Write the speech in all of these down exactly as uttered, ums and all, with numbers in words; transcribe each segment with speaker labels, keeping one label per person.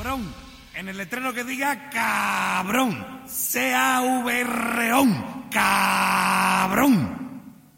Speaker 1: cabrón. En el letrero que diga cabrón. C A V R O N. Cabrón.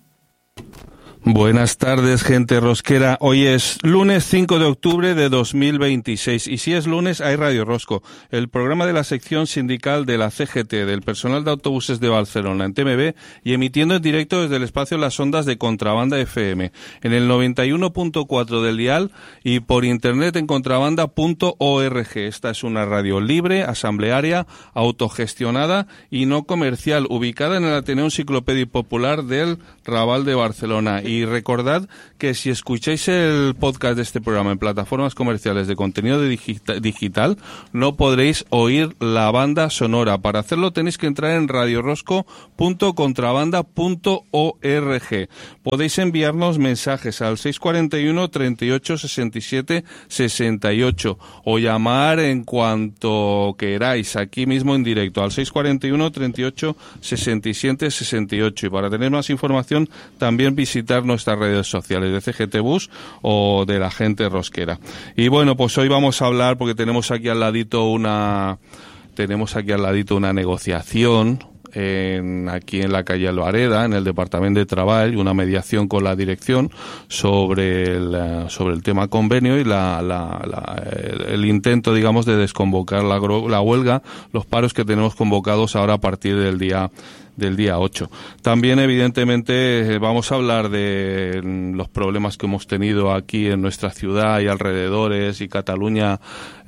Speaker 2: Buenas tardes, gente rosquera. Hoy es lunes cinco de octubre de dos mil veintiséis y si es lunes hay Radio Rosco, el programa de la sección sindical de la C G T, del personal de autobuses de Barcelona en T M B y emitiendo en directo desde el espacio Las Ondas de Contrabanda F M en el noventa y uno punto cuatro del dial y por internet en contrabanda punto org. Esta es una radio libre, asamblearia, autogestionada y no comercial, ubicada en el Ateneo Enciclopédico Popular del Raval de Barcelona. Y recordad que si escucháis el podcast de este programa en plataformas comerciales de contenido de digita- digital, no podréis oír la banda sonora. Para hacerlo tenéis que entrar en radiorosco punto contrabanda punto org. Podéis enviarnos mensajes al seis cuarenta y uno, treinta y ocho, sesenta y siete, sesenta y ocho o llamar en cuanto queráis, aquí mismo en directo, al seis cuarenta y uno, treinta y ocho, sesenta y siete, sesenta y ocho. Y para tener más información, también visitar nuestras redes sociales de C G T Bus o de la gente rosquera. Y bueno, pues hoy vamos a hablar, porque tenemos aquí al ladito una tenemos aquí al ladito una negociación en, aquí en la calle Loareda, en el Departamento de Trabajo, una mediación con la dirección sobre el, sobre el tema convenio y la, la, la, el, el intento, digamos, de desconvocar la, la huelga, los paros que tenemos convocados ahora a partir del día del día ocho. También, evidentemente, vamos a hablar de los problemas que hemos tenido aquí en nuestra ciudad y alrededores y Cataluña,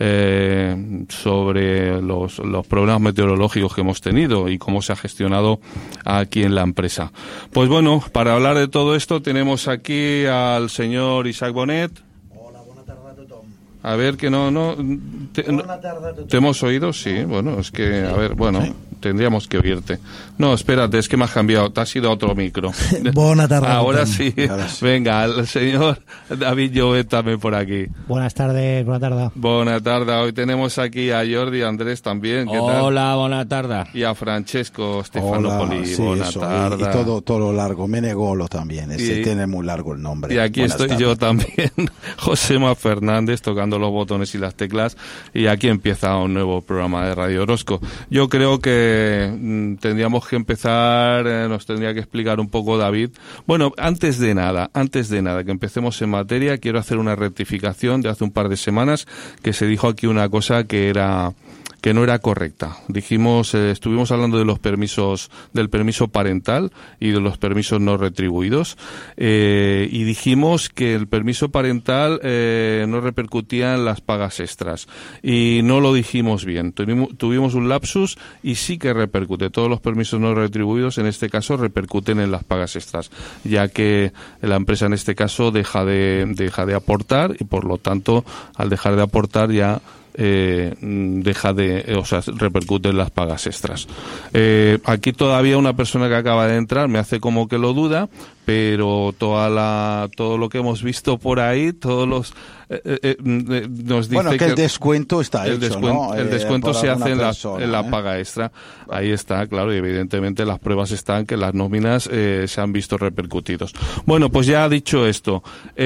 Speaker 2: eh, sobre los, los problemas meteorológicos que hemos tenido y cómo se ha gestionado aquí en la empresa. Pues bueno, para hablar de todo esto tenemos aquí al señor Isaac Bonet.
Speaker 3: Hola, buena tarde a tothom.
Speaker 2: A ver, que no, no, te,
Speaker 3: Buena tarde a tothom.
Speaker 2: ¿te hemos oído? Sí, bueno, es que, a ver, bueno, sí. Tendríamos que oírte. No, espérate, es que me has cambiado, te has ido a otro micro.
Speaker 3: Buena tarde.
Speaker 2: Ahora sí. Ahora sí. Venga, el señor David Llobet también por aquí.
Speaker 4: Buenas tardes, buena tarde.
Speaker 2: Buena tarde, hoy tenemos aquí a Jordi Andrés también. ¿Qué tal?
Speaker 5: Hola, buena tarde.
Speaker 2: Y a Francesco Stefanopoli.
Speaker 6: Sí,
Speaker 2: buena
Speaker 6: eso.
Speaker 2: tarde.
Speaker 6: Y, y todo, todo largo, Menegolo también, ese y, tiene muy largo el nombre.
Speaker 2: Y aquí
Speaker 6: Buenas
Speaker 2: estoy
Speaker 6: tardes.
Speaker 2: yo también, Josema Fernández, tocando los botones y las teclas, y aquí empieza un nuevo programa de Radio Orozco. Yo creo que mmm, tendríamos que empezar, eh, nos tendría que explicar un poco David. Bueno, antes de nada, antes de nada, que empecemos en materia, quiero hacer una rectificación de hace un par de semanas, que se dijo aquí una cosa que era... que no era correcta. Dijimos, eh, estuvimos hablando de los permisos, del permiso parental y de los permisos no retribuidos, eh, y dijimos que el permiso parental eh, no repercutía en las pagas extras. Y no lo dijimos bien. Tuvimos, tuvimos un lapsus y sí que repercute. Todos los permisos no retribuidos, en este caso, repercuten en las pagas extras, ya que la empresa, en este caso, deja de, deja de aportar y, por lo tanto, al dejar de aportar ya Eh, deja de, o sea, repercute en las pagas extras. Eh, aquí todavía una persona que acaba de entrar me hace como que lo duda, pero toda la, todo lo que hemos visto por ahí, todos los eh, eh, nos dice
Speaker 6: bueno, que, que el descuento está
Speaker 2: el
Speaker 6: hecho,
Speaker 2: descuento,
Speaker 6: ¿no?
Speaker 2: el
Speaker 6: eh,
Speaker 2: descuento se hace en la,
Speaker 6: persona,
Speaker 2: en la
Speaker 6: ¿eh?
Speaker 2: paga extra. Ahí está, claro, y evidentemente las pruebas están que las nóminas eh, se han visto repercutidos. Bueno, pues ya dicho esto,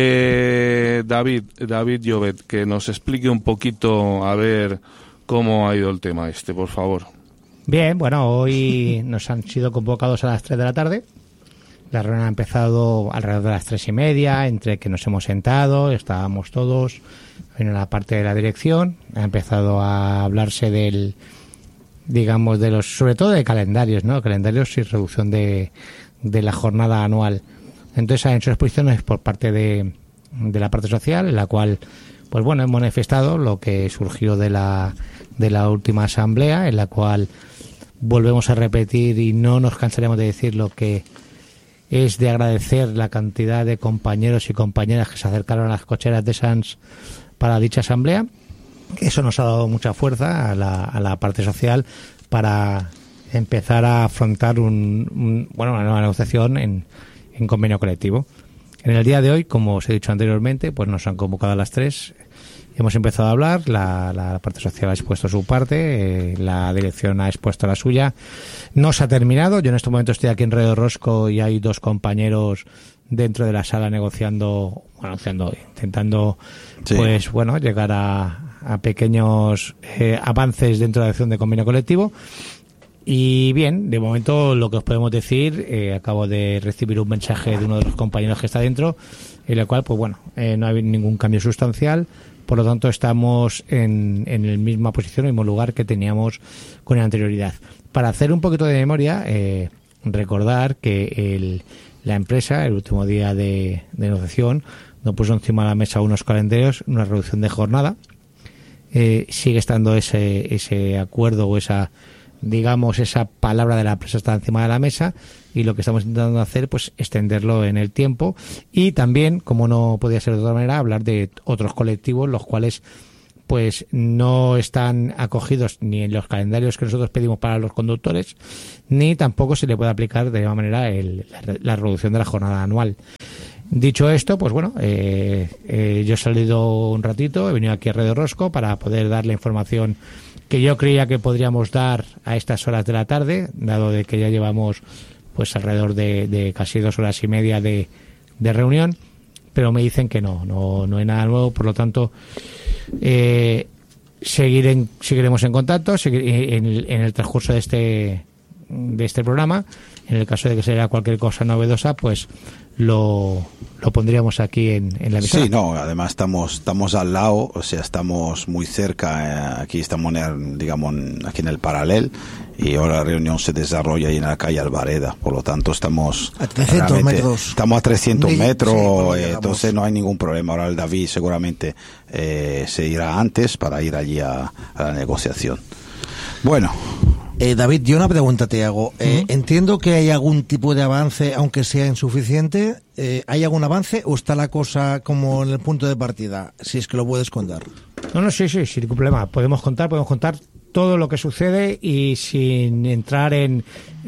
Speaker 2: eh, David, David Llobet, que nos explique un poquito, a ver cómo ha ido el tema este, por favor.
Speaker 4: Bien, bueno, hoy nos han sido convocados a las tres de la tarde. La reunión ha empezado alrededor de las tres y media, entre que nos hemos sentado, estábamos todos en la parte de la dirección. Ha empezado a hablarse del, digamos, de los, sobre todo de calendarios, ¿no? Calendarios y reducción de, de la jornada anual. Entonces han hecho exposiciones por parte de, de la parte social, en la cual, pues bueno, hemos manifestado lo que surgió de la, de la última asamblea, en la cual volvemos a repetir y no nos cansaremos de decir lo que es de agradecer la cantidad de compañeros y compañeras que se acercaron a las cocheras de Sants para dicha asamblea. Eso nos ha dado mucha fuerza a la, a la parte social para empezar a afrontar un, un, bueno, una nueva negociación en, en convenio colectivo. En el día de hoy, como os he dicho anteriormente, pues nos han convocado a las tres. Hemos empezado a hablar, la, la parte social ha expuesto su parte, eh, la dirección ha expuesto la suya. No se ha terminado, yo en este momento estoy aquí en Radio Rosco y hay dos compañeros dentro de la sala negociando, bueno, negociando, intentando, sí. pues bueno, llegar a, a pequeños eh, avances dentro de la acción de convenio colectivo. Y bien, de momento lo que os podemos decir, eh, acabo de recibir un mensaje de uno de los compañeros que está dentro, en el cual, pues bueno, eh, no hay ningún cambio sustancial, por lo tanto estamos en, en la misma posición, en el mismo lugar que teníamos con anterioridad. Para hacer un poquito de memoria, eh, recordar que el, la empresa, el último día de, de negociación, nos puso encima de la mesa unos calendarios, una reducción de jornada. Eh, sigue estando ese, ese acuerdo o esa, digamos, esa palabra de la empresa está encima de la mesa, y lo que estamos intentando hacer, pues, extenderlo en el tiempo, y también, como no podía ser de otra manera, hablar de otros colectivos, los cuales, pues, no están acogidos ni en los calendarios que nosotros pedimos para los conductores, ni tampoco se le puede aplicar de alguna manera el, la, la reducción de la jornada anual. Dicho esto, pues bueno, eh, eh, yo he salido un ratito, he venido aquí a Radio Rosco para poder dar la información que yo creía que podríamos dar a estas horas de la tarde, dado de que ya llevamos pues alrededor de, de casi dos horas y media de, de reunión, pero me dicen que no, no, no hay nada nuevo, por lo tanto eh, seguir en, seguiremos en contacto seguir en, en, en el transcurso de este de este programa. En el caso de que sea cualquier cosa novedosa, pues lo, lo pondríamos aquí en, en la emisora.
Speaker 6: Sí, no, además estamos estamos al lado, o sea, estamos muy cerca, eh, aquí estamos, en el, digamos, aquí en el Paralel, y ahora la reunión se desarrolla ahí en la calle Alvareda, por lo tanto estamos
Speaker 3: a trescientos metros.
Speaker 6: Estamos a trescientos
Speaker 3: Sí,
Speaker 6: metros,
Speaker 3: sí,
Speaker 6: eh, entonces no hay ningún problema. Ahora el David seguramente eh, se irá antes para ir allí a, a la negociación. Bueno.
Speaker 3: Eh, David, yo una pregunta te hago. Eh, uh-huh. Entiendo que hay algún tipo de avance, aunque sea insuficiente. Eh, ¿Hay algún avance o está la cosa como en el punto de partida? Si es que lo puedes contar.
Speaker 4: No, no, sí, sí, sin ningún problema. Podemos contar, podemos contar todo lo que sucede, y sin entrar en,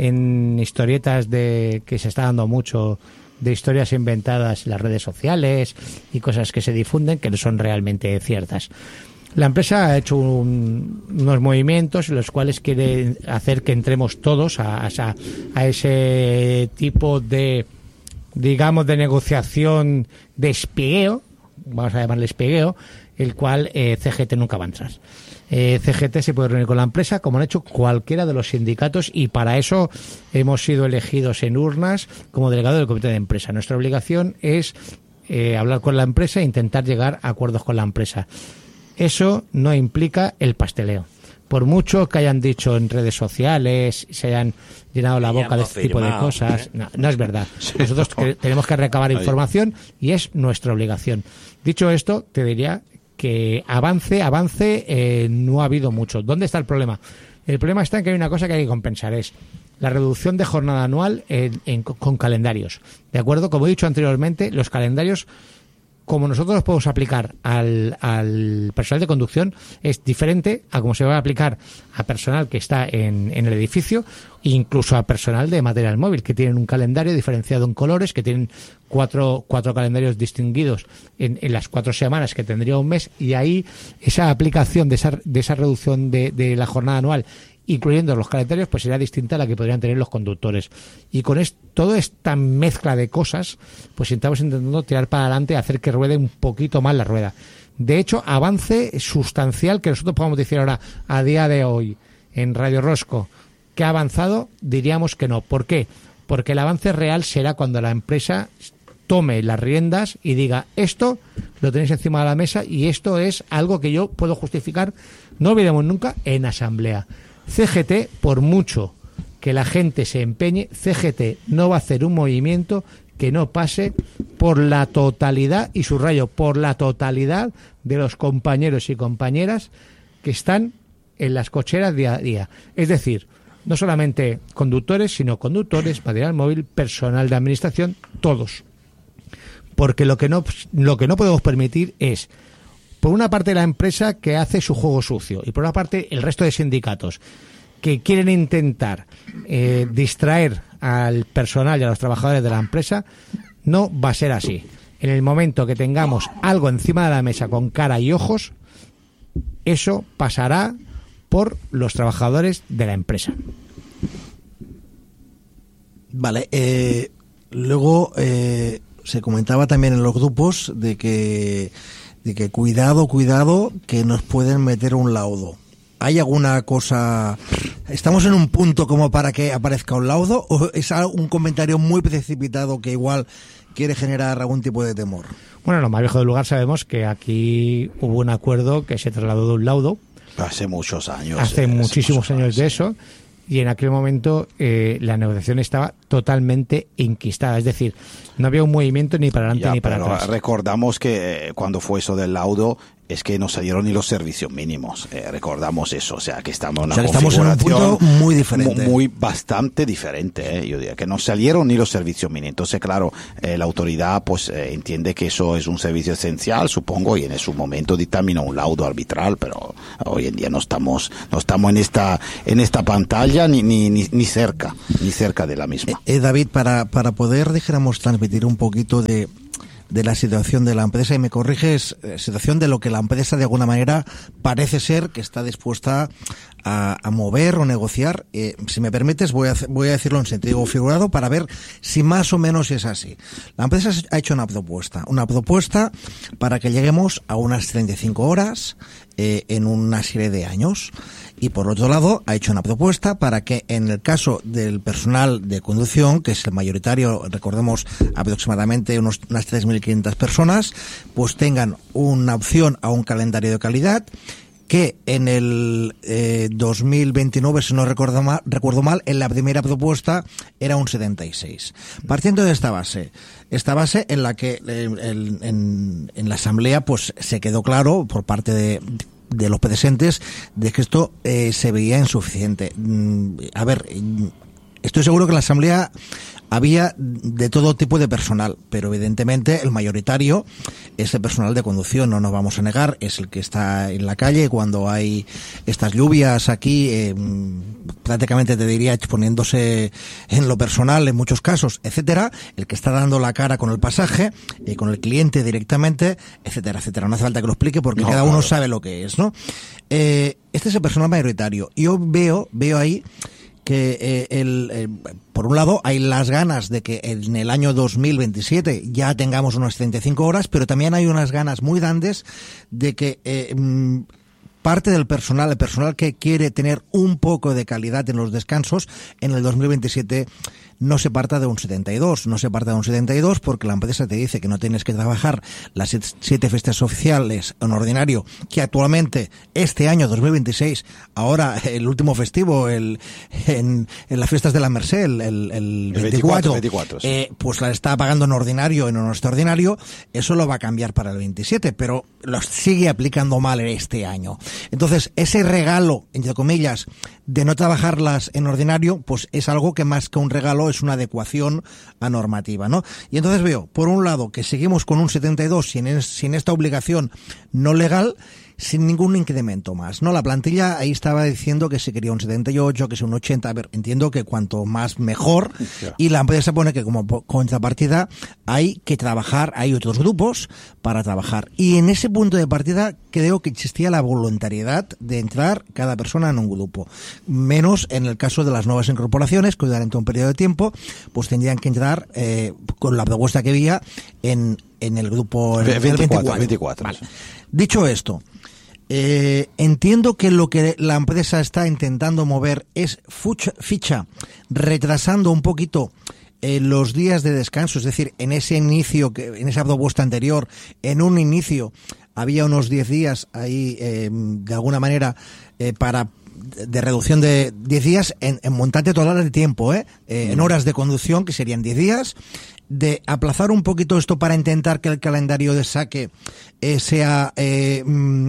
Speaker 4: en historietas de que se está dando mucho, de historias inventadas en las redes sociales y cosas que se difunden que no son realmente ciertas. La empresa ha hecho un, unos movimientos en los cuales quiere hacer que entremos todos a, a, a ese tipo de, digamos, de negociación de espigueo, vamos a llamarle espigueo, el cual eh, C G T nunca va a entrar. Eh, C G T se puede reunir con la empresa como han hecho cualquiera de los sindicatos, y para eso hemos sido elegidos en urnas como delegado del comité de empresa. Nuestra obligación es eh, hablar con la empresa e intentar llegar a acuerdos con la empresa. Eso no implica el pasteleo. Por mucho que hayan dicho en redes sociales, se hayan llenado la boca de este tipo de cosas, ¿eh? no, no es verdad. Nosotros que, tenemos que recabar información y es nuestra obligación. Dicho esto, te diría que avance, avance, eh, no ha habido mucho. ¿Dónde está el problema? El problema está en que hay una cosa que hay que compensar, es la reducción de jornada anual en, en, con calendarios. ¿De acuerdo? Como he dicho anteriormente, los calendarios, como nosotros los podemos aplicar al, al personal de conducción, es diferente a como se va a aplicar a personal que está en, en el edificio, e incluso a personal de material móvil, que tienen un calendario diferenciado en colores, que tienen cuatro, cuatro calendarios distinguidos en, en las cuatro semanas que tendría un mes, y ahí esa aplicación de esa, de esa reducción de, de la jornada anual, incluyendo los calendarios, pues será distinta a la que podrían tener los conductores. Y con esto, toda esta mezcla de cosas, pues estamos intentando tirar para adelante, hacer que ruede un poquito más la rueda. De hecho, avance sustancial que nosotros podamos decir ahora, a día de hoy, en Radio Rosco, que ha avanzado, diríamos que no. ¿Por qué? Porque el avance real será cuando la empresa tome las riendas y diga, esto lo tenéis encima de la mesa y esto es algo que yo puedo justificar, no olvidemos nunca, en asamblea. C G T, por mucho que la gente se empeñe, C G T no va a hacer un movimiento que no pase por la totalidad, y subrayo, por la totalidad de los compañeros y compañeras que están en las cocheras día a día. Es decir, no solamente conductores, sino conductores, material móvil, personal de administración, todos. Porque lo que no, lo que no podemos permitir es, por una parte, la empresa que hace su juego sucio, y por otra parte el resto de sindicatos que quieren intentar eh, distraer al personal y a los trabajadores de la empresa. No va a ser así. En el momento que tengamos algo encima de la mesa con cara y ojos, eso pasará por los trabajadores de la empresa.
Speaker 3: Vale, eh, luego eh, se comentaba también en los grupos de que de que cuidado, cuidado, que nos pueden meter un laudo. ¿Hay alguna cosa? ¿Estamos en un punto como para que aparezca un laudo o es un comentario muy precipitado que igual quiere generar algún tipo de temor?
Speaker 4: Bueno, lo más viejo del lugar sabemos que aquí hubo un acuerdo que se trasladó de un laudo.
Speaker 6: Hace muchos años.
Speaker 4: Hace
Speaker 6: eh,
Speaker 4: muchísimos
Speaker 6: hace
Speaker 4: años
Speaker 6: sí.
Speaker 4: de eso. Y en aquel momento eh, la negociación estaba totalmente enquistada. Es decir, no había un movimiento ni para adelante
Speaker 6: Ya,
Speaker 4: ni para
Speaker 6: pero
Speaker 4: atrás.
Speaker 6: recordamos que eh, cuando fue eso del laudo, es que no salieron ni los servicios mínimos. Eh, recordamos eso. O sea, que estamos en una
Speaker 3: O sea, que estamos en un
Speaker 6: configuración
Speaker 3: punto muy diferente.
Speaker 6: Muy, muy bastante diferente. Eh, yo diría que no salieron ni los servicios mínimos. Entonces, claro, eh, la autoridad pues eh, entiende que eso es un servicio esencial, supongo, y en su momento dictaminó un laudo arbitral, pero hoy en día no estamos no estamos en esta en esta pantalla ni ni ni, ni cerca, ni cerca de la misma.
Speaker 3: Eh, eh, David, para, para poder, dijéramos, transmitir un poquito de, de la situación de la empresa, y me corriges, eh, situación de lo que la empresa de alguna manera parece ser que está dispuesta a, a mover o negociar, eh, si me permites voy a, voy a decirlo en sentido figurado para ver si más o menos es así. La empresa ha hecho una propuesta, una propuesta para que lleguemos a unas treinta y cinco horas eh, en una serie de años. Y por otro lado, ha hecho una propuesta para que en el caso del personal de conducción, que es el mayoritario, recordemos aproximadamente unos, unas tres mil quinientas personas, pues tengan una opción a un calendario de calidad que en el eh, dos mil veintinueve, si no recuerdo mal, recuerdo mal, en la primera propuesta era un setenta y seis. Partiendo de esta base, esta base en la que eh, el, en, en la asamblea pues se quedó claro por parte de de los presentes de que esto eh, se veía insuficiente. A ver, estoy seguro que en la asamblea había de todo tipo de personal, pero evidentemente el mayoritario es el personal de conducción, no nos vamos a negar, es el que está en la calle cuando hay estas lluvias aquí, eh, prácticamente te diría exponiéndose en lo personal en muchos casos, etcétera, el que está dando la cara con el pasaje, eh, con el cliente directamente, etcétera, etcétera. No hace falta que lo explique porque no, cada uno claro. sabe lo que es, ¿no? Eh, este es el personal mayoritario. Yo veo, veo ahí que eh, el, eh, por un lado hay las ganas de que en el año dos mil veintisiete ya tengamos unas treinta y cinco horas, pero también hay unas ganas muy grandes de que eh, parte del personal, el personal que quiere tener un poco de calidad en los descansos, en el dos mil veintisiete no se parta de un setenta y dos, no se parta de un setenta y dos porque la empresa te dice que no tienes que trabajar las siete fiestas oficiales en ordinario, que actualmente este año dos mil veintiséis, ahora el último festivo, el en, en las fiestas de la Merced, el, el, el veinticuatro, veinticuatro sí. eh, pues la está pagando en ordinario y no en extraordinario, eso lo va a cambiar para el veintisiete, pero lo sigue aplicando mal este año. Entonces, ese regalo, entre comillas, de no trabajarlas en ordinario, pues es algo que más que un regalo es una adecuación a normativa, ¿no? Y entonces veo, por un lado, que seguimos con un setenta y dos sin, es, sin esta obligación no legal, sin ningún incremento más, ¿no? La plantilla ahí estaba diciendo que se quería un setenta y ocho, que sea un ochenta, a ver, entiendo que cuanto más mejor, y la empresa pone que como contrapartida hay que trabajar, hay otros grupos para trabajar, y en ese punto de partida creo que existía la voluntariedad de entrar cada persona en un grupo, menos en el caso de las nuevas incorporaciones, que durante un periodo de tiempo pues tendrían que entrar eh, con la propuesta que había en, en el grupo en
Speaker 6: veinticuatro,
Speaker 3: el veinticuatro.
Speaker 6: veinticuatro.
Speaker 3: Vale. Dicho esto, Eh, entiendo que lo que la empresa está intentando mover es fucha, ficha, retrasando un poquito eh, los días de descanso, es decir, en ese inicio, que en esa propuesta anterior, en un inicio había unos diez días ahí, eh, de alguna manera, eh, para de reducción de diez días en, en montante total de tiempo, ¿eh? Eh, en horas de conducción, que serían diez días, de aplazar un poquito esto para intentar que el calendario de saque eh, sea eh,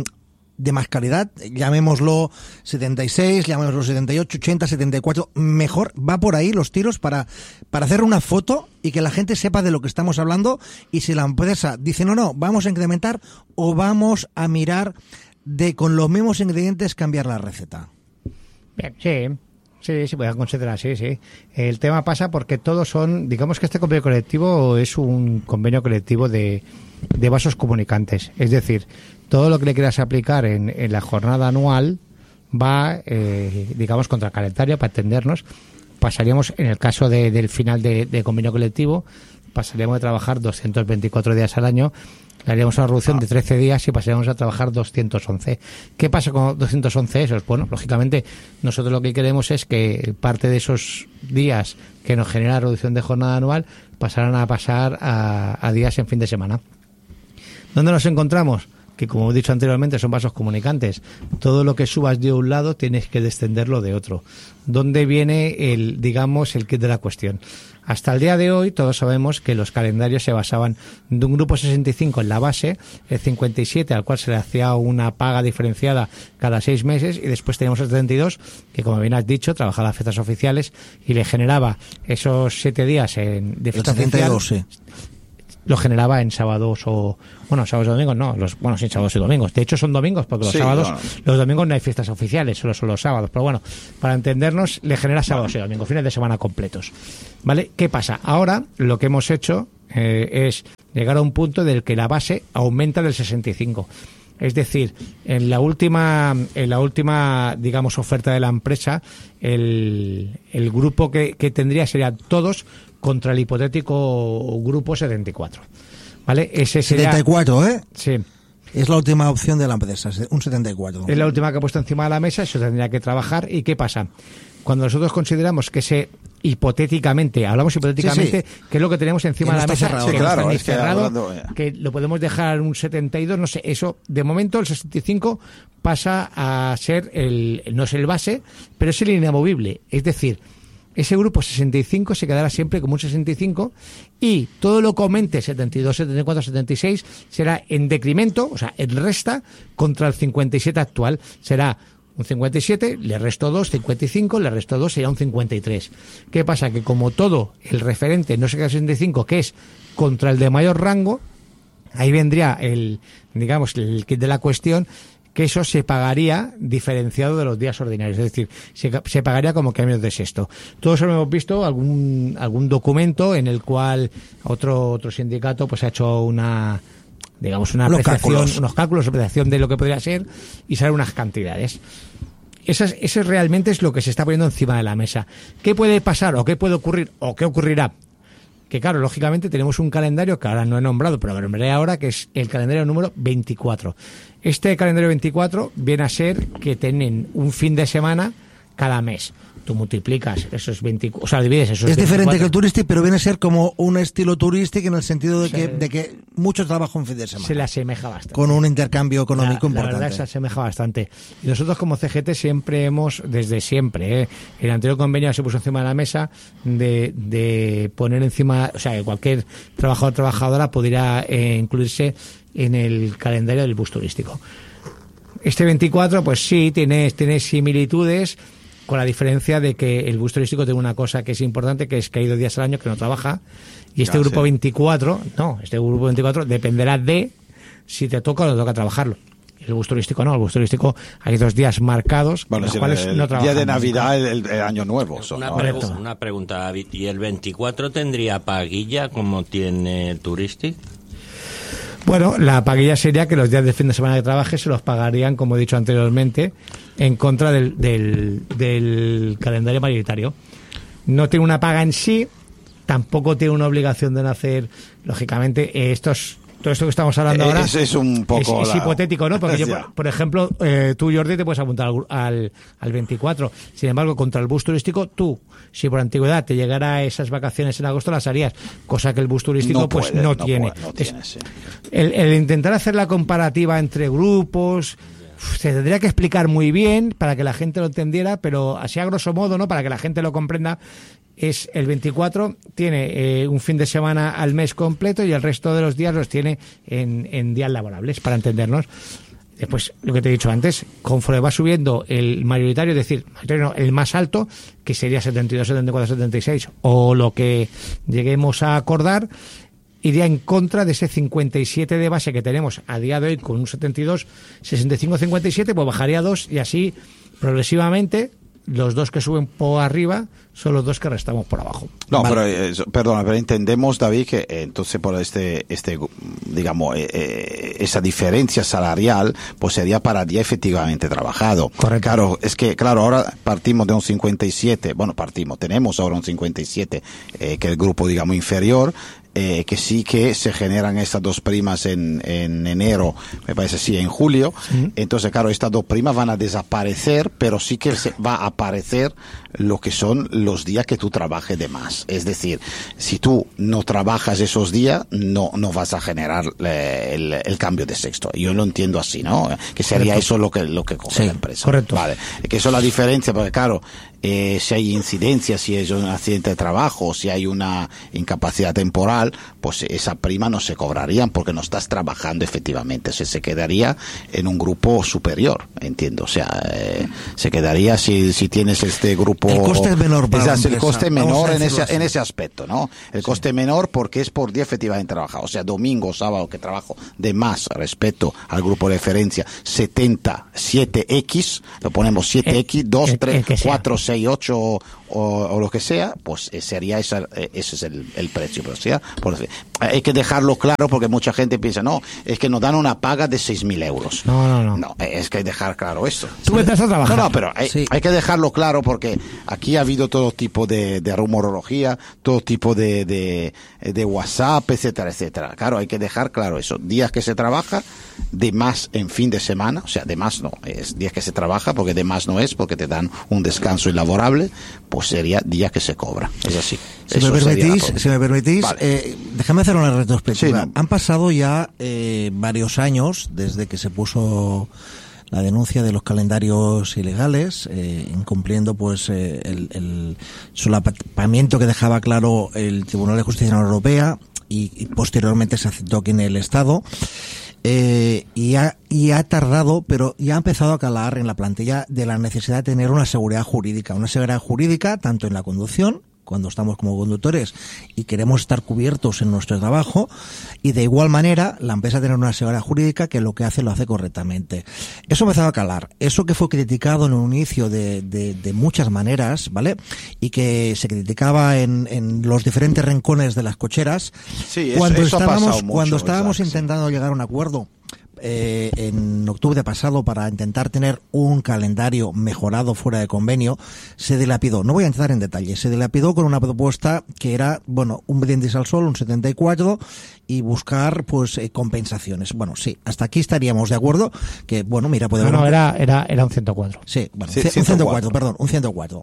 Speaker 3: de más calidad, llamémoslo setenta y seis, llamémoslo setenta y ocho, ochenta, setenta y cuatro, mejor, va por ahí los tiros para, para hacer una foto y que la gente sepa de lo que estamos hablando, y si la empresa dice no, no, vamos a incrementar o vamos a mirar de con los mismos ingredientes cambiar la receta.
Speaker 4: Bien, sí. Sí, sí, voy a considerar, sí, sí. El tema pasa porque todos son, digamos que este convenio colectivo es un convenio colectivo de, de vasos comunicantes. Es decir, todo lo que le quieras aplicar en, en la jornada anual va, eh, digamos, contra el calendario, para entendernos. Pasaríamos, en el caso de, del final de, de convenio colectivo, pasaríamos de trabajar doscientos veinticuatro días al año, le haríamos una reducción de trece días y pasaríamos a trabajar doscientos once. ¿Qué pasa con doscientos once esos? Bueno, lógicamente, nosotros lo que queremos es que parte de esos días que nos genera la reducción de jornada anual pasaran a pasar a, a días en fin de semana. ¿Dónde nos encontramos? Que, como he dicho anteriormente, son vasos comunicantes. Todo lo que subas de un lado tienes que descenderlo de otro. ¿Dónde viene el, digamos, el kit de la cuestión? Hasta el día de hoy todos sabemos que los calendarios se basaban de un grupo sesenta y cinco en la base, el cincuenta y siete al cual se le hacía una paga diferenciada cada seis meses, y después teníamos el setenta y dos que, como bien has dicho, trabajaba las fiestas oficiales y le generaba esos siete días en, de fiesta
Speaker 3: el setenta y dos,
Speaker 4: oficial.
Speaker 3: Sí.
Speaker 4: Lo generaba en sábados o... Bueno, sábados y domingos no. Los, bueno, sí, sábados y domingos. De hecho, son domingos, porque los
Speaker 6: sí,
Speaker 4: sábados...
Speaker 6: Bueno.
Speaker 4: Los domingos no hay fiestas oficiales, solo son los sábados. Pero bueno, para entendernos, le genera sábados y domingos, fines de semana completos. ¿Vale? ¿Qué pasa? Ahora, lo que hemos hecho eh, es llegar a un punto del que la base aumenta del sesenta y cinco. Es decir, en la última, en la última, digamos, oferta de la empresa, el, el grupo que, que tendría serían todos contra el hipotético grupo setenta y cuatro. ¿Vale? Ese sería,
Speaker 3: setenta y cuatro, ¿eh?
Speaker 4: Sí.
Speaker 3: Es la última opción de la empresa, un setenta y cuatro.
Speaker 4: Es la última que ha puesto encima de la mesa, eso tendría que trabajar. ¿Y qué pasa? Cuando nosotros consideramos que ese hipotéticamente, hablamos hipotéticamente,
Speaker 3: sí, sí.
Speaker 4: que es lo que tenemos encima
Speaker 3: Que
Speaker 4: de
Speaker 3: no
Speaker 4: la
Speaker 3: está
Speaker 4: mesa,
Speaker 3: cerrado.
Speaker 4: que
Speaker 6: Sí,
Speaker 4: no
Speaker 6: claro,
Speaker 4: está ni
Speaker 6: es que
Speaker 4: cerrado,
Speaker 6: hablando, eh.
Speaker 4: que lo podemos dejar un setenta y dos, no sé, eso, de momento el sesenta y cinco pasa a ser el, no es el base, pero es el inamovible. Es decir, ese grupo sesenta y cinco se quedará siempre como un sesenta y cinco, y todo lo que aumente setenta y dos, setenta y cuatro, setenta y seis será en decremento, o sea, en resta contra el cincuenta y siete actual. Será un cincuenta y siete, le resto dos, cincuenta y cinco, le resto dos, sería un cincuenta y tres. ¿Qué pasa? Que como todo el referente no se queda sesenta y cinco, que es contra el de mayor rango, ahí vendría el, digamos, el kit de la cuestión, que eso se pagaría diferenciado de los días ordinarios, es decir, se, se pagaría como cambios de sexto. Todos hemos visto algún algún documento en el cual otro otro sindicato pues ha hecho una, digamos, una
Speaker 3: Los
Speaker 4: apreciación,
Speaker 3: cálculos.
Speaker 4: unos cálculos, apreciación de lo que podría ser, y salen unas cantidades. Eso, es, eso realmente es lo que se está poniendo encima de la mesa. ¿Qué puede pasar o qué puede ocurrir o qué ocurrirá? Que claro, lógicamente tenemos un calendario que ahora no he nombrado, pero lo nombraré ahora, que es el calendario número veinticuatro. Este calendario veinticuatro viene a ser que tienen un fin de semana cada mes. Tú multiplicas esos veinticuatro, o sea, divides esos
Speaker 3: Es
Speaker 4: veinticuatro.
Speaker 3: diferente que el turístico, pero viene a ser como un estilo turístico en el sentido de que,
Speaker 4: Se-
Speaker 3: de que mucho trabajo en fin de semana.
Speaker 4: Se le asemeja bastante.
Speaker 3: Con un intercambio económico
Speaker 4: la, la
Speaker 3: importante.
Speaker 4: verdad se asemeja bastante. Y nosotros como C G T siempre hemos, desde siempre, ¿eh? El anterior convenio se puso encima de la mesa de, de poner encima, o sea, que cualquier trabajador o trabajadora pudiera eh, incluirse en el calendario del bus turístico. Este veinticuatro, pues sí, tiene, tiene similitudes, con la diferencia de que el bus turístico tiene una cosa que es importante, que es que hay dos días al año que no trabaja, y este
Speaker 6: Ya,
Speaker 4: grupo
Speaker 6: sí.
Speaker 4: veinticuatro, no, este grupo veinticuatro dependerá de si te toca o no te toca trabajarlo. El bus turístico no, el bus turístico hay dos días marcados,
Speaker 6: Bueno,
Speaker 4: en los
Speaker 6: es
Speaker 4: cuales
Speaker 6: el,
Speaker 4: no
Speaker 6: el día
Speaker 4: trabajamos.
Speaker 6: de Navidad, el, el- el Año Nuevo. son,
Speaker 5: Una,
Speaker 6: ¿no?
Speaker 5: pregu-
Speaker 4: Correcto.
Speaker 5: una pregunta, David. ¿Y el veinticuatro tendría paguilla como tiene Touristic?
Speaker 4: Bueno, la paguilla sería que los días de fin de semana que trabaje se los pagarían, como he dicho anteriormente, en contra del, del, del calendario mayoritario. No tiene una paga en sí, tampoco tiene una obligación de nacer, lógicamente, eh, estos... Todo esto que estamos hablando
Speaker 6: Eh,
Speaker 4: ahora
Speaker 6: es- es un poco
Speaker 4: es, es
Speaker 6: la-
Speaker 4: hipotético, ¿no? Porque yo,
Speaker 6: Ya.
Speaker 4: por, por ejemplo, eh, tú, Jordi, te puedes apuntar al, al, al veinticuatro. Sin embargo, contra el bus turístico, tú, si por antigüedad te llegara esas vacaciones en agosto, las harías. Cosa que el bus turístico,
Speaker 6: No
Speaker 4: pues
Speaker 6: puede,
Speaker 4: no,
Speaker 6: no
Speaker 4: tiene.
Speaker 6: puede, no
Speaker 4: Es-
Speaker 6: tiene, sí.
Speaker 4: el, el intentar hacer la comparativa entre grupos uf, se tendría que explicar muy bien para que la gente lo entendiera, pero así a grosso modo, ¿no? Para que la gente lo comprenda, es el veinticuatro tiene eh, un fin de semana al mes completo y el resto de los días los tiene en, en días laborables, para entendernos. Después, lo que te he dicho antes, conforme va subiendo el mayoritario, es decir, mayoritario no, el más alto, que sería setenta y dos, setenta y cuatro, setenta y seis, o lo que lleguemos a acordar, iría en contra de ese cincuenta y siete de base que tenemos a día de hoy con un setenta y dos, sesenta y cinco, cincuenta y siete, pues bajaría dos y así progresivamente los dos que suben por arriba son los dos que restamos por abajo.
Speaker 6: No,
Speaker 3: Vale.
Speaker 6: pero, eh, eso- perdona, pero entendemos, David, que eh, entonces por este, este digamos, eh, eh, esa diferencia salarial, pues sería para día efectivamente trabajado.
Speaker 4: Correcto.
Speaker 6: Claro, es que, claro, ahora partimos de un cincuenta y siete, bueno, partimos, tenemos ahora un cincuenta y siete, eh, que es el grupo, digamos, inferior, eh, que sí que se generan estas dos primas en, en enero, me parece sí, en julio. Sí. Entonces, claro, estas dos primas van a desaparecer, pero sí que se va a aparecer lo que son los días que tú trabajes de más. Es decir, si tú no trabajas esos días, no, no vas a generar eh, el, el cambio de sexto. Yo lo entiendo así, ¿no? Que sería correcto. Eso lo que, lo que coge
Speaker 3: sí,
Speaker 6: la empresa.
Speaker 3: Correcto.
Speaker 6: Vale. Que eso es la diferencia, porque claro, eh, si hay incidencia, si hay un accidente de trabajo, si hay una incapacidad temporal, pues esa prima no se cobrarían porque no estás trabajando efectivamente. Se, se quedaría en un grupo superior, entiendo. O sea, eh, se quedaría si, si tienes este grupo.
Speaker 3: El coste es menor para
Speaker 6: es
Speaker 3: la
Speaker 6: el coste menor en ese,
Speaker 3: así.
Speaker 6: en ese aspecto, ¿no? El sí. coste menor porque es por día efectivamente trabajado. O sea, domingo, sábado que trabajo de más respecto al grupo de referencia, setenta, siete equis, lo ponemos siete equis, dos, tres, cuatro, seis, ocho o, o lo que sea, pues sería esa, ese es el, el precio. Pero sea, por, hay que dejarlo claro porque mucha gente piensa, no, es que nos dan una paga de seis mil euros.
Speaker 4: No, no, no.
Speaker 6: No, es que hay que dejar claro esto.
Speaker 4: Tú me estás a trabajar.
Speaker 6: No, no, pero hay, sí. hay que dejarlo claro porque aquí ha habido todo tipo de, de rumorología, todo tipo de, de, de WhatsApp, etcétera, etcétera. Claro, hay que dejar claro eso. Días que se trabaja, de más en fin de semana, o sea, de más no, es días que se trabaja porque de más no es, porque te dan un descanso inlaborable, pues sería días que se cobra. Es así.
Speaker 3: Si me permitís, si me permitís, vale. eh, déjame hacer una retrospectiva.
Speaker 6: Sí, no.
Speaker 3: Han pasado ya eh, varios años desde que se puso la denuncia de los calendarios ilegales, eh, incumpliendo pues eh, el, el solapamiento que dejaba claro el Tribunal de Justicia de la Unión Europea y, y posteriormente se aceptó aquí en el Estado. Eh, y, ha, y ha tardado, pero ya ha empezado a calar en la plantilla de la necesidad de tener una seguridad jurídica, una seguridad jurídica tanto en la conducción, cuando estamos como conductores y queremos estar cubiertos en nuestro trabajo, y de igual manera la empresa tener una seguridad jurídica que lo que hace lo hace correctamente. Eso ha empezado a calar. Eso que fue criticado en un inicio de, de, de muchas maneras, ¿vale? Y que se criticaba en, en los diferentes rincones de las cocheras.
Speaker 6: Sí, eso,
Speaker 3: cuando
Speaker 6: eso
Speaker 3: estábamos,
Speaker 6: ha pasado mucho,
Speaker 3: cuando estábamos
Speaker 6: exacto,
Speaker 3: intentando
Speaker 6: sí.
Speaker 3: llegar a un acuerdo Eh, en octubre pasado para intentar tener un calendario mejorado fuera de convenio, se dilapidó. No voy a entrar en detalles. Se dilapidó con una propuesta que era, bueno, un brindis al sol, un setenta y cuatro, y buscar, pues, eh, compensaciones. Bueno, sí, hasta aquí estaríamos de acuerdo. Que, bueno, mira, puede
Speaker 4: No,
Speaker 3: haber...
Speaker 4: no, era, era, era un ciento cuatro.
Speaker 3: Sí, bueno,
Speaker 6: sí,
Speaker 3: un ciento cuatro, perdón, un ciento cuatro.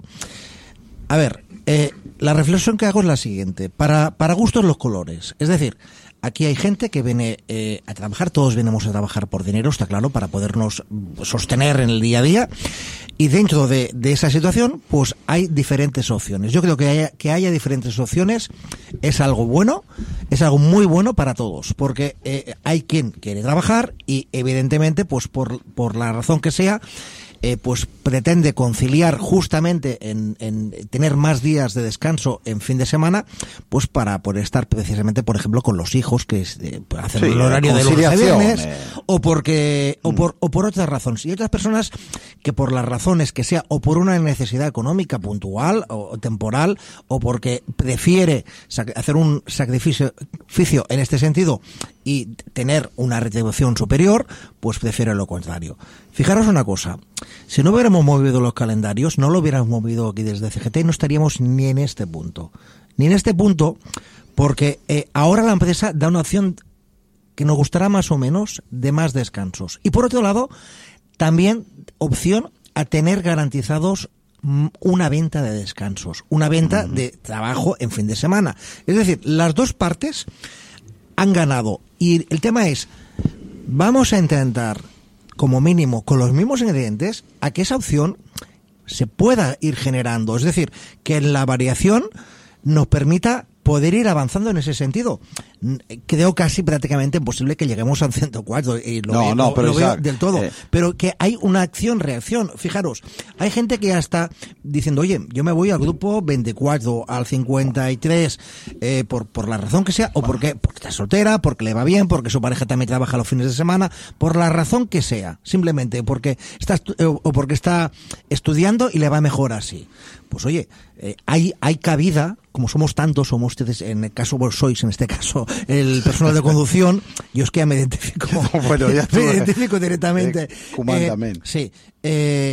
Speaker 3: A ver, eh, la reflexión que hago es la siguiente. Para, para gustos los colores. Es decir, aquí hay gente que viene eh, a trabajar, todos venimos a trabajar por dinero, está claro, para podernos sostener en el día a día, y dentro de, de esa situación, pues hay diferentes opciones. Yo creo que haya, que haya diferentes opciones es algo bueno, es algo muy bueno para todos, porque eh, hay quien quiere trabajar y evidentemente, pues por, por la razón que sea, Eh, pues pretende conciliar justamente en, en tener más días de descanso en fin de semana, pues para poder estar precisamente, por ejemplo, con los hijos, que es eh, hacer
Speaker 6: sí,
Speaker 3: el horario de lunes a viernes, eh. o porque o por o por otras razones. Y otras personas que por las razones que sea, o por una necesidad económica puntual o, o temporal, o porque prefiere hacer un sacrificio en este sentido y tener una retribución superior, pues prefiere lo contrario. Fijaros una cosa, si no hubiéramos movido los calendarios, no lo hubiéramos movido aquí desde C G T, no estaríamos ni en este punto. Ni en este punto, porque eh, ahora la empresa da una opción que nos gustará más o menos de más descansos. Y por otro lado, también opción a tener garantizados una venta de descansos, una venta de trabajo en fin de semana. Es decir, las dos partes han ganado. Y el tema es, vamos a intentar, como mínimo, con los mismos ingredientes, a que esa opción se pueda ir generando. Es decir, que la variación nos permita poder ir avanzando en ese sentido. Creo casi prácticamente imposible que lleguemos al ciento cuatro y lo,
Speaker 6: no,
Speaker 3: veo,
Speaker 6: no,
Speaker 3: lo,
Speaker 6: pero
Speaker 3: lo veo
Speaker 6: esa,
Speaker 3: del todo.
Speaker 6: Eh.
Speaker 3: Pero que hay una acción-reacción. Fijaros, hay gente que ya está diciendo, oye, yo me voy al grupo veinticuatro, al cincuenta y tres, eh, por, por la razón que sea, o porque, porque está soltera, porque le va bien, porque su pareja también trabaja los fines de semana, por la razón que sea, simplemente porque está, o porque está estudiando y le va mejor así. Pues oye, eh, hay, hay cabida, como somos tantos, somos ustedes, en el caso vos sois, en este caso, el personal de conducción, yo es que ya me identifico,
Speaker 6: no, bueno, ya
Speaker 3: me identifico directamente.
Speaker 6: Eh, eh, sí,
Speaker 3: eh,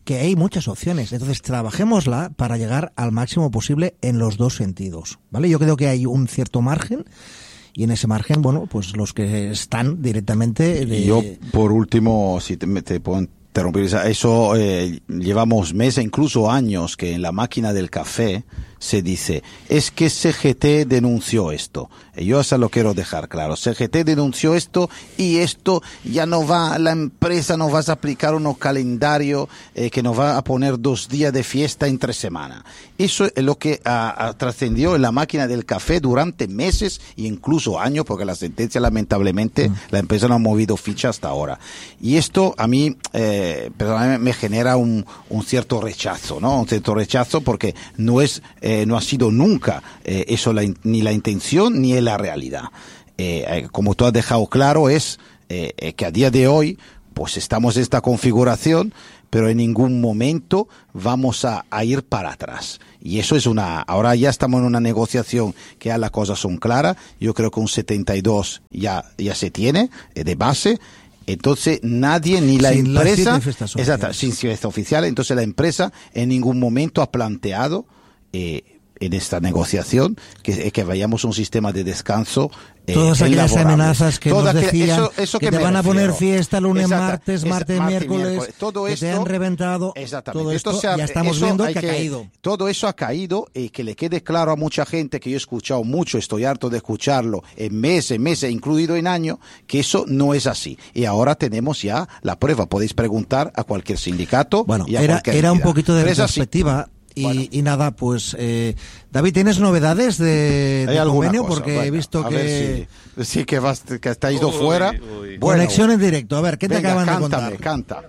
Speaker 3: que hay muchas opciones. Entonces, trabajémosla para llegar al máximo posible en los dos sentidos, ¿vale? Yo creo que hay un cierto margen y en ese margen, bueno, pues los que están directamente... De...
Speaker 6: Y yo, por último, si te, te puedo interrumpir, eso eh, llevamos meses, incluso años, que en la máquina del café se dice, es que C G T denunció esto. Y yo eso lo quiero dejar claro. C G T denunció esto y esto ya no va, la empresa no va a aplicar un calendario eh, que nos va a poner dos días de fiesta entre semana. Eso es lo que a, a, trascendió en la máquina del café durante meses e incluso años, porque la sentencia lamentablemente mm. la empresa no ha movido ficha hasta ahora. Y esto a mí eh, personalmente me genera un, un cierto rechazo, ¿no? Un cierto rechazo porque no es eh, Eh, no ha sido nunca eh, eso la, ni la intención ni la realidad. Eh, eh, como tú has dejado claro, es eh, eh, que a día de hoy pues estamos en esta configuración, pero en ningún momento vamos a, a ir para atrás. Y eso es una... Ahora ya estamos en una negociación que ya las cosas son claras. Yo creo que un setenta y dos ya, ya se tiene eh, de base. Entonces nadie ni la
Speaker 3: sin
Speaker 6: empresa...
Speaker 3: Exacto,
Speaker 6: sin fiesta oficial. Entonces la empresa en ningún momento ha planteado Eh, en esta negociación que, que vayamos a un sistema de descanso eh,
Speaker 3: todas aquellas amenazas que
Speaker 6: Toda
Speaker 3: nos decían
Speaker 6: eso, eso
Speaker 3: que,
Speaker 6: que
Speaker 3: te van
Speaker 6: refiero.
Speaker 3: a poner fiesta lunes,
Speaker 6: Exacto,
Speaker 3: martes, martes,
Speaker 6: martes
Speaker 3: miércoles,
Speaker 6: miércoles. Todo
Speaker 3: que
Speaker 6: esto,
Speaker 3: te han reventado.
Speaker 6: Exactamente.
Speaker 3: Todo esto,
Speaker 6: esto ha,
Speaker 3: ya estamos
Speaker 6: eso
Speaker 3: viendo que,
Speaker 6: que
Speaker 3: ha caído.
Speaker 6: Todo eso ha caído y que le quede claro a mucha gente que yo he escuchado mucho, estoy harto de escucharlo en meses, meses, incluido en años, que eso no es así. Y ahora tenemos ya la prueba. Podéis preguntar a cualquier sindicato.
Speaker 3: Bueno,
Speaker 6: y a
Speaker 3: era,
Speaker 6: cualquier
Speaker 3: era un
Speaker 6: entidad.
Speaker 3: poquito de
Speaker 6: Pero es así.
Speaker 3: perspectiva. Y,
Speaker 6: Bueno.
Speaker 3: y nada, pues eh, David, ¿tienes novedades de,
Speaker 6: Hay
Speaker 3: de
Speaker 6: alguna
Speaker 3: convenio?
Speaker 6: cosa,
Speaker 3: Porque
Speaker 6: bueno,
Speaker 3: he visto
Speaker 6: a
Speaker 3: que...
Speaker 6: ver si, sí, que, vas, que está ido
Speaker 2: Uy,
Speaker 6: fuera.
Speaker 2: uy.
Speaker 6: Bueno,
Speaker 3: Conexión en directo. A ver, ¿qué te
Speaker 6: venga,
Speaker 3: acaban
Speaker 6: cántame,
Speaker 3: de contar?
Speaker 6: canta.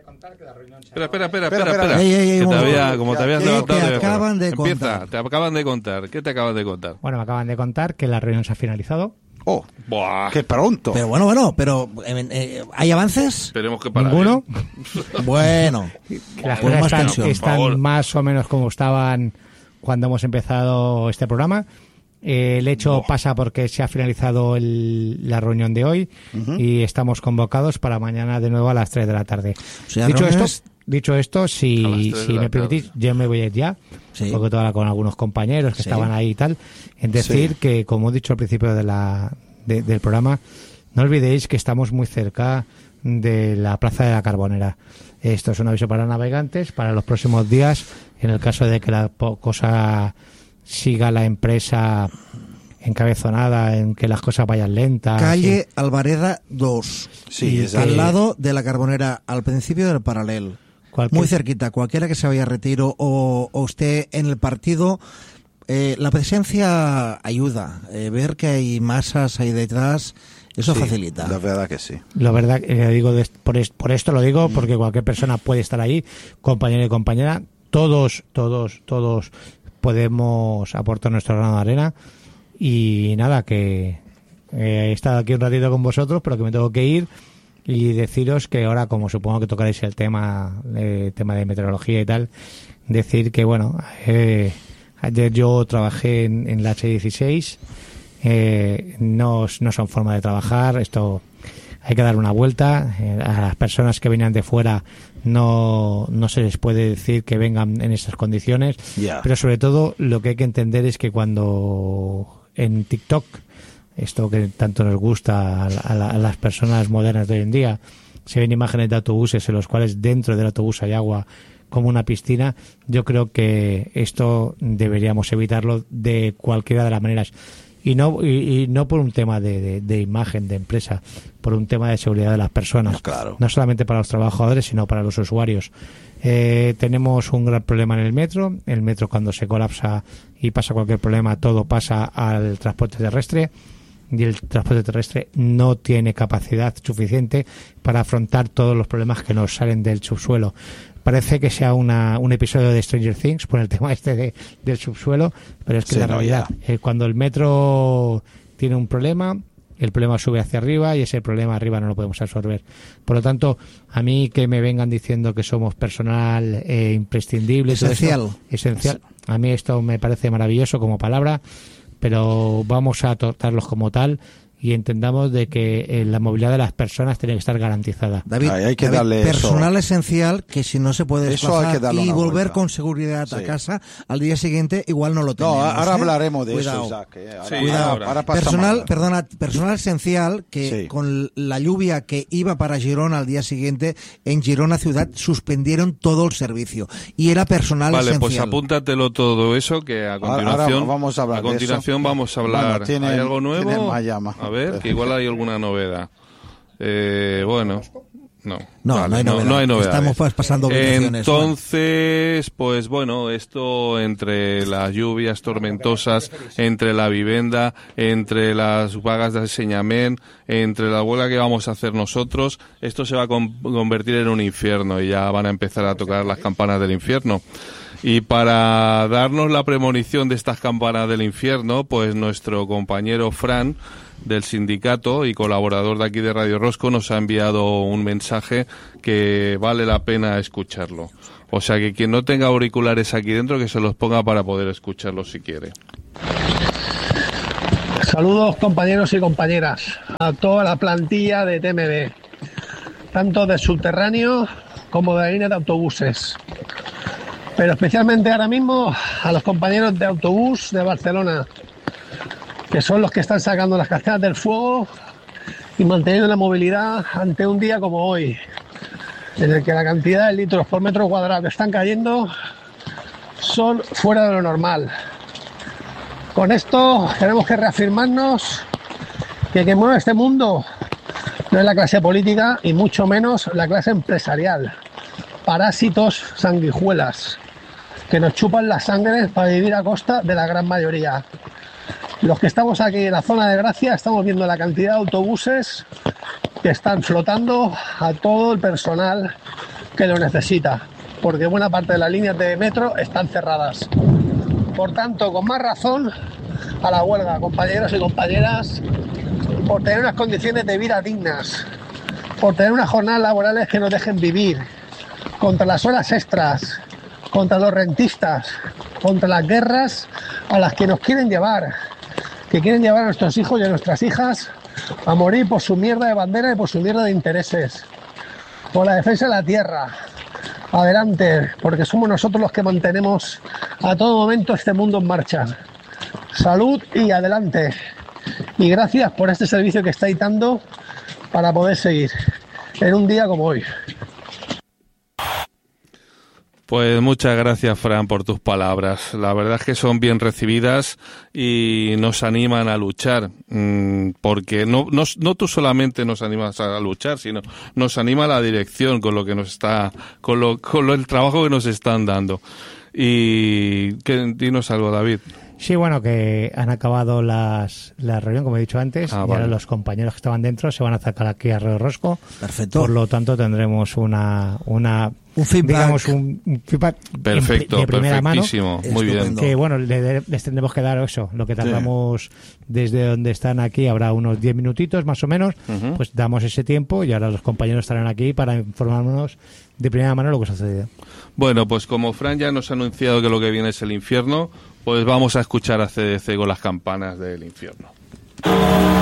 Speaker 2: Espera, espera, espera,
Speaker 6: Espera,
Speaker 2: espera.
Speaker 6: espera.
Speaker 3: Ey, ey, ey,
Speaker 2: que
Speaker 3: un
Speaker 2: te
Speaker 3: momento.
Speaker 2: había, como te habías
Speaker 3: ¿Qué
Speaker 2: levantado
Speaker 3: te
Speaker 2: de
Speaker 3: acaban de
Speaker 2: Empieza,
Speaker 3: contar?
Speaker 2: te acaban de contar. ¿Qué te acaban de contar?
Speaker 4: Bueno, me acaban de contar que la reunión se ha finalizado.
Speaker 6: Oh,
Speaker 2: Buah.
Speaker 6: qué pronto.
Speaker 3: Pero bueno, bueno, pero eh, eh, ¿hay avances?
Speaker 2: Esperemos que para
Speaker 4: Ninguno.
Speaker 3: Bueno,
Speaker 4: Que las
Speaker 3: pues
Speaker 4: cosas
Speaker 3: más
Speaker 4: están,
Speaker 3: tensión.
Speaker 4: están
Speaker 2: por favor.
Speaker 4: más o menos como estaban cuando hemos empezado este programa. Eh, el hecho
Speaker 2: Oh.
Speaker 4: pasa porque se ha finalizado el- la reunión de hoy
Speaker 6: Ujú.
Speaker 4: y estamos convocados para mañana de nuevo a las tres de la tarde.
Speaker 3: O sea,
Speaker 4: dicho, esto,
Speaker 3: reuniones-
Speaker 4: dicho esto,
Speaker 2: A las
Speaker 4: si,
Speaker 2: tres
Speaker 4: si
Speaker 2: de la
Speaker 4: me permitís,
Speaker 2: tarde.
Speaker 4: yo me voy a ir ya,
Speaker 3: Sí.
Speaker 4: porque tengo que hablar con algunos compañeros que
Speaker 3: Sí.
Speaker 4: estaban ahí y tal, en decir
Speaker 6: Sí.
Speaker 4: que, como he dicho al principio de la, de- del programa, no olvidéis que estamos muy cerca de la Plaza de la Carbonera. Esto es un aviso para navegantes para los próximos días, en el caso de que la po- cosa siga la empresa encabezonada, en que las cosas vayan lentas.
Speaker 3: calle Alvareda dos.
Speaker 6: Sí,
Speaker 3: Y
Speaker 6: exacto.
Speaker 3: al lado de la Carbonera, al principio del paralel.
Speaker 4: Cualquier-
Speaker 3: Muy cerquita, cualquiera que se vaya a retiro o, o esté en el partido, eh, la presencia ayuda. Eh, ver que hay masas ahí detrás, eso
Speaker 6: Sí,
Speaker 3: facilita.
Speaker 6: La verdad que sí.
Speaker 4: La verdad, eh, digo de- por, es- por esto lo digo, porque cualquier persona puede estar ahí, compañero y compañera. Todos, todos, todos podemos aportar nuestro grano de arena. Y nada, que eh, he estado aquí un ratito con vosotros, pero que me tengo que ir. Y deciros que ahora, como supongo que tocaréis el tema, eh, tema de meteorología y tal, decir que, bueno, eh, ayer yo trabajé en, en la H dieciséis. Eh, no, no son forma de trabajar, esto hay que dar una vuelta. Eh, a las personas que venían de fuera no, no se les puede decir que vengan en estas condiciones,
Speaker 6: Ya.
Speaker 4: pero sobre todo lo que hay que entender es que cuando en TikTok, esto que tanto nos gusta a, la- a la- a las personas modernas de hoy en día, se ven imágenes de autobuses en los cuales dentro del autobús hay agua como una piscina. Yo creo que esto deberíamos evitarlo de cualquiera de las maneras. Y no y, y no por un tema de, de, de imagen de empresa, por un tema de seguridad de las personas.
Speaker 6: No, claro.
Speaker 4: No solamente para los trabajadores, sino para los usuarios. Eh, tenemos un gran problema en el metro. El metro, cuando se colapsa y pasa cualquier problema, todo pasa al transporte terrestre. Y el transporte terrestre no tiene capacidad suficiente para afrontar todos los problemas que nos salen del subsuelo. Parece que sea una, un episodio de Stranger Things por el tema este de, del subsuelo, pero es que
Speaker 6: Sí,
Speaker 4: la
Speaker 6: no,
Speaker 4: realidad, eh, cuando el metro tiene un problema, el problema sube hacia arriba y ese problema arriba no lo podemos absorber. Por lo tanto, a mí que me vengan diciendo que somos personal eh, imprescindible, todo esto,
Speaker 3: Esencial.
Speaker 4: esencial, a mí esto me parece maravilloso como palabra, pero vamos a tratarlos como tal y entendamos de que eh, la movilidad de las personas tiene que estar garantizada.
Speaker 3: David,
Speaker 6: Ay, hay que
Speaker 3: David,
Speaker 6: darle
Speaker 3: personal
Speaker 6: eso.
Speaker 3: esencial que si no se puede
Speaker 6: Eso hay que
Speaker 3: desplazar
Speaker 6: darle
Speaker 3: y
Speaker 6: una
Speaker 3: volver
Speaker 6: vuelta.
Speaker 3: con seguridad
Speaker 6: Sí.
Speaker 3: a casa al día siguiente, igual no lo tenemos.
Speaker 6: No, ahora
Speaker 3: ¿eh?
Speaker 6: hablaremos de
Speaker 3: Cuidado.
Speaker 6: eso, Isaac. eh. Ahora,
Speaker 2: Sí,
Speaker 6: ahora-
Speaker 2: ahora.
Speaker 6: ahora pasamos
Speaker 3: Personal,
Speaker 6: a-
Speaker 3: perdona, personal esencial que
Speaker 6: Sí.
Speaker 3: con la lluvia que iba para Girona al día siguiente, en Girona ciudad suspendieron todo el servicio y era personal
Speaker 2: Vale,
Speaker 3: esencial.
Speaker 2: pues apúntatelo todo eso, que a
Speaker 6: Ahora-
Speaker 2: continuación
Speaker 6: ahora vamos a hablar
Speaker 2: a
Speaker 6: de
Speaker 2: continuación
Speaker 6: eso.
Speaker 2: vamos a hablar.
Speaker 6: Bueno, tienen-
Speaker 2: ¿Hay algo
Speaker 6: tienen
Speaker 2: nuevo?
Speaker 6: más llama.
Speaker 2: A ver, que igual hay alguna novedad. Eh, bueno, no.
Speaker 3: No,
Speaker 2: Vale,
Speaker 3: no hay novedad.
Speaker 2: no hay novedades.
Speaker 3: Estamos pues pasando obligaciones.
Speaker 2: Entonces, pues bueno, esto entre las lluvias tormentosas, entre la vivienda, entre las vagas de enseñamiento, entre la huelga que vamos a hacer nosotros, esto se va a con- convertir en un infierno y ya van a empezar a tocar las campanas del infierno. Y para darnos la premonición de estas campanas del infierno, pues nuestro compañero Fran del sindicato y colaborador de aquí de Radio Rosco nos ha enviado un mensaje que vale la pena escucharlo. O sea que quien no tenga auriculares aquí dentro que se los ponga para poder escucharlo si quiere.
Speaker 7: Saludos compañeros y compañeras a toda la plantilla de T M B, tanto de subterráneo como de la línea de autobuses, pero especialmente ahora mismo a los compañeros de autobús de Barcelona, que son los que están sacando las castañas del fuego y manteniendo la movilidad ante un día como hoy, en el que la cantidad de litros por metro cuadrado que están cayendo son fuera de lo normal. Con esto tenemos que reafirmarnos que quien mueve este mundo no es la clase política y mucho menos la clase empresarial. Parásitos sanguijuelas que nos chupan la sangre para vivir a costa de la gran mayoría. Los que estamos aquí en la zona de Gracia estamos viendo la cantidad de autobuses que están flotando a todo el personal que lo necesita, porque buena parte de las líneas de metro están cerradas. Por tanto, con más razón, a la huelga, compañeros y compañeras, por tener unas condiciones de vida dignas, por tener unas jornadas laborales que nos dejen vivir, contra las horas extras, contra los rentistas, contra las guerras a las que nos quieren llevar, que quieren llevar a nuestros hijos y a nuestras hijas a morir por su mierda de bandera y por su mierda de intereses, por la defensa de la tierra. Adelante, porque somos nosotros los que mantenemos a todo momento este mundo en marcha. Salud y adelante. Y gracias por este servicio que estáis dando para poder seguir en un día como hoy.
Speaker 2: Pues muchas gracias, Fran, por tus palabras. La verdad es que son bien recibidas y nos animan a luchar, porque no, no, no tú solamente nos animas a luchar, sino nos anima la dirección con lo que nos está, con lo, con lo, el trabajo que nos están dando. Y que, dinos algo, David.
Speaker 4: Sí, bueno, que han acabado las la reunión, como he dicho antes,
Speaker 2: Ah,
Speaker 4: y
Speaker 2: vale.
Speaker 4: ahora los compañeros que estaban dentro se van a acercar aquí a Radio Rosco.
Speaker 3: Perfecto.
Speaker 4: Por lo tanto, tendremos una una
Speaker 3: Un feedback.
Speaker 4: digamos un, un feedback
Speaker 2: Perfecto,
Speaker 4: en- de primera mano.
Speaker 2: perfectísimo, muy bien.
Speaker 3: Estupendo.
Speaker 4: Que bueno, le- les tendremos que dar eso, lo que tardamos desde donde están aquí, habrá unos diez minutitos más o menos,
Speaker 2: Ujú.
Speaker 4: pues damos ese tiempo y ahora los compañeros estarán aquí para informarnos de primera mano lo que ha sucedido.
Speaker 2: Bueno, pues como Fran ya nos ha anunciado que lo que viene es el infierno, pues vamos a escuchar a C D C con las campanas del infierno.